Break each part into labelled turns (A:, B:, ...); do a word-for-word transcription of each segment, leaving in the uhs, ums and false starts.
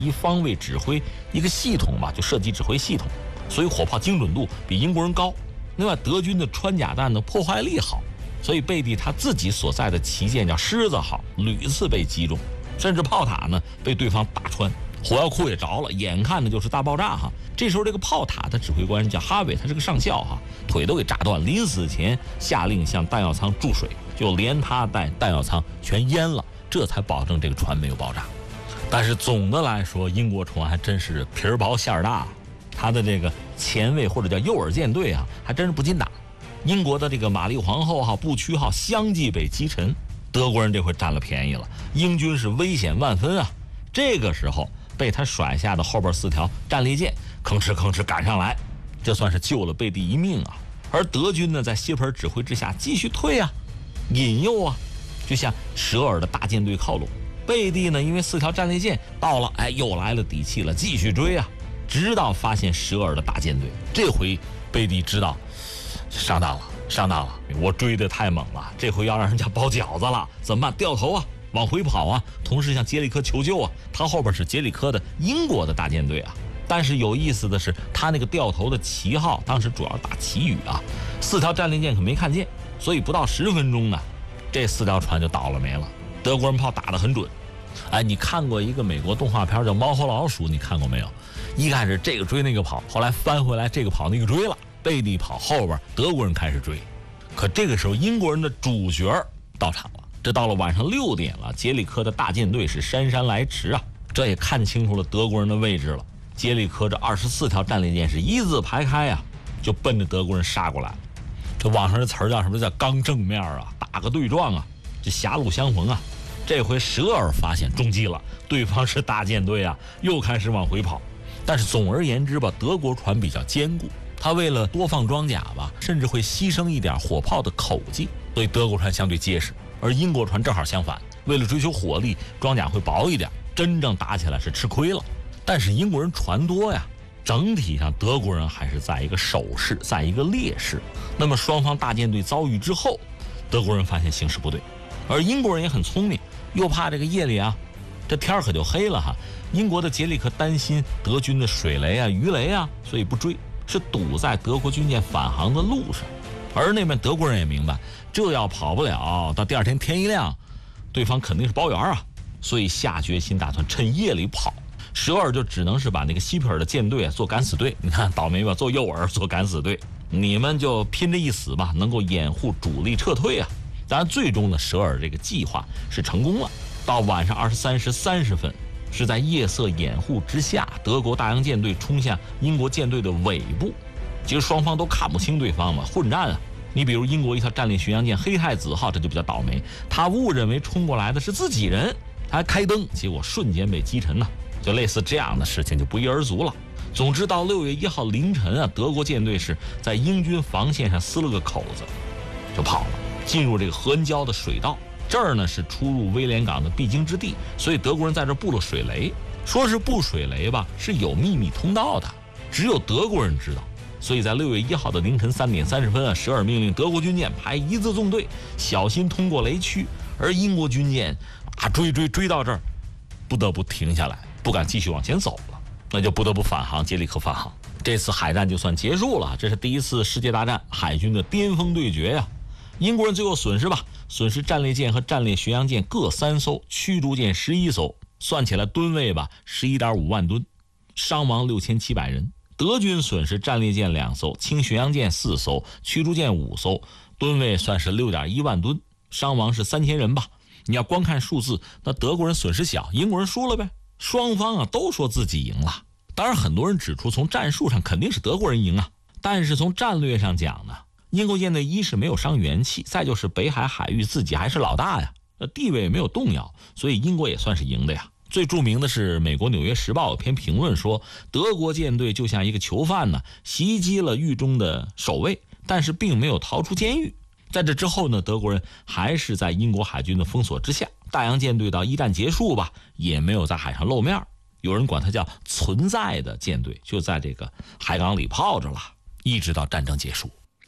A: 一方位指挥一个系统吧，就射击指挥系统，所以火炮精准度比英国人高。另外，德军的穿甲弹的破坏力好，所以贝蒂他自己所在的旗舰叫狮子号，屡次被击中，甚至炮塔呢被对方打穿，火药库也着了，眼看着就是大爆炸哈。这时候这个炮塔的指挥官叫哈维，他是个上校哈，腿都给炸断，临死前下令向弹药舱注水，就连他带弹药舱全淹了，这才保证这个船没有爆炸。但是总的来说，英国船还真是皮儿薄馅儿大，他的这个前卫或者叫诱饵舰队啊，还真是不禁打。英国的这个玛丽皇后号、步驱号相继被击沉，德国人这回占了便宜了，英军是危险万分啊。这个时候被他甩下的后边四条战列舰吭哧吭哧赶上来，这算是救了贝蒂一命啊。而德军呢，在谢普尔指挥之下继续退啊，引诱啊，就向舍尔的大舰队靠拢。贝蒂呢，因为四条战列舰到了，哎，又来了底气了，继续追啊，直到发现舍尔的大舰队。这回贝蒂知道上当了，上当了，我追得太猛了，这回要让人家包饺子了，怎么办？掉头啊，往回跑啊，同时向杰里科求救啊。他后边是杰里科的英国的大舰队啊。但是有意思的是，他那个掉头的旗号当时主要打旗语啊，四条战列舰可没看见，所以不到十分钟呢，这四条船就倒了没了。德国人炮打得很准。哎，你看过一个美国动画片叫《猫和老鼠》，你看过没有？一开始这个追那个跑，后来翻回来这个跑那个追了，贝蒂跑后边，德国人开始追。可这个时候英国人的主角到场了，这到了晚上六点了，杰里科的大舰队是姗姗来迟啊，这也看清楚了德国人的位置了。杰里科这二十四条战列舰是一字排开啊，就奔着德国人杀过来。这网上这词儿叫什么？叫刚正面啊，打个对撞啊，这狭路相逢啊。这回舍尔发现中计了，对方是大舰队啊，又开始往回跑。但是总而言之吧，德国船比较坚固，他为了多放装甲吧，甚至会牺牲一点火炮的口径，所以德国船相对结实。而英国船正好相反，为了追求火力，装甲会薄一点，真正打起来是吃亏了。但是英国人船多呀，整体上德国人还是在一个守势，在一个劣势。那么双方大舰队遭遇之后，德国人发现形势不对，而英国人也很聪明，又怕这个夜里啊，这天可就黑了哈。英国的杰里克担心德军的水雷啊、鱼雷啊，所以不追，是堵在德国军舰返航的路上。而那边德国人也明白，这要跑不了，到第二天天一亮，对方肯定是包圆啊，所以下决心打算趁夜里跑。舍尔就只能是把那个希皮尔的舰队做敢死队，你看倒霉吧，做诱饵做敢死队，你们就拼这一死吧，能够掩护主力撤退啊。当然最终呢，舍尔这个计划是成功了。到晚上二十三时三十分，是在夜色掩护之下，德国大洋舰队冲向英国舰队的尾部。其实双方都看不清对方嘛，混战啊。你比如英国一条战列巡洋舰黑太子号，这就比较倒霉，他误认为冲过来的是自己人，他还开灯，结果瞬间被击沉了。就类似这样的事情就不一而足了。总之到六月一号凌晨啊，德国舰队是在英军防线上撕了个口子就跑了，进入这个河恩礁的水道，这儿呢是出入威廉港的必经之地，所以德国人在这布了水雷。说是布水雷吧，是有秘密通道的，只有德国人知道。所以在六月一号的凌晨三点三十分啊，舍尔命令德国军舰排一字纵队，小心通过雷区。而英国军舰啊追追追到这儿，不得不停下来，不敢继续往前走了，那就不得不返航，杰里克返航。这次海战就算结束了，这是第一次世界大战海军的巅峰对决呀。英国人最后损失吧，损失战列舰和战列巡洋舰各三艘，驱逐舰十一艘，算起来吨位吧，十一点五万吨，伤亡六千七百人。德军损失战列舰两艘，轻巡洋舰四艘，驱逐舰五艘，吨位算是六点一万吨，伤亡是三千人吧。你要光看数字，那德国人损失小，英国人输了呗。双方啊都说自己赢了，当然很多人指出从战术上肯定是德国人赢啊，但是从战略上讲呢，英国舰队一是没有伤元气，再就是北海海域自己还是老大呀，地位也没有动摇，所以英国也算是赢的呀。最著名的是美国《纽约时报》有篇评论说，德国舰队就像一个囚犯呢，袭击了狱中的守卫，但是并没有逃出监狱。在这之后呢，德国人还是在英国海军的封锁之下，大洋舰队到一战结束吧，也没有在海上露面，有人管它叫存在的舰队，就在这个海港里泡着了，一直到战争结束。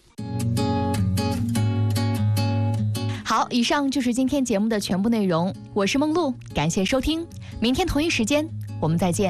B: 好，以上就是今天节目的全部内容，我是梦露，感谢收听，明天同一时间我们再见。